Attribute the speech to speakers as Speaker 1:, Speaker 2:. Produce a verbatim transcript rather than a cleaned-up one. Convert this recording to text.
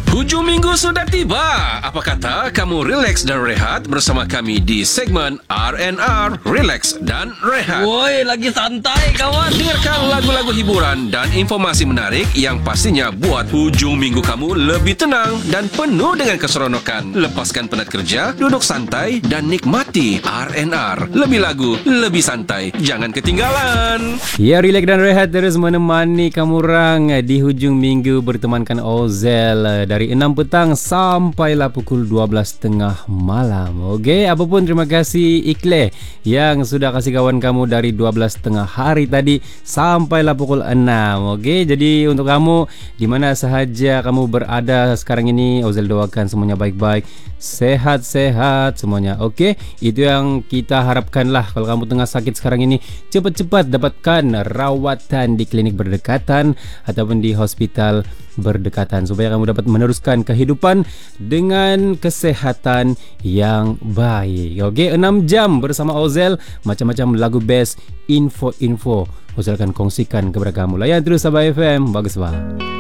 Speaker 1: Hujung minggu sudah tiba. Apa kata kamu relax dan rehat bersama kami di segmen R and R, Relax dan Rehat.
Speaker 2: Woi, lagi santai kawan.
Speaker 1: Dengarkan lagu-lagu hiburan dan informasi menarik yang pastinya buat hujung minggu kamu lebih tenang dan penuh dengan keseronokan. Lepaskan penat kerja, duduk santai dan nikmati R and R. Lebih lagu, lebih santai. Jangan ketinggalan.
Speaker 3: Ya, Relax dan Rehat terus menemani kamu orang di hujung minggu bertemankan Ozel dari enam petang sampailah pukul dua belas tiga puluh malam. Okey, apapun terima kasih Ikle yang sudah kasih kawan kamu dari dua belas tiga puluh hari tadi sampailah pukul enam. Okey, jadi untuk kamu di mana sahaja kamu berada sekarang ini, Ozel doakan semuanya baik-baik, sehat-sehat semuanya. Okey, itu yang kita harapkanlah. Kalau kamu tengah sakit sekarang ini, cepat-cepat dapatkan rawatan di klinik berdekatan ataupun di hospital berdekatan supaya kamu dapat meneruskan kehidupan dengan kesehatan yang baik. Okey, enam jam bersama Ozel, macam-macam lagu best, info-info Ozel akan kongsikan kepada kamu. Layan terus Sabah F M. Bagus bah.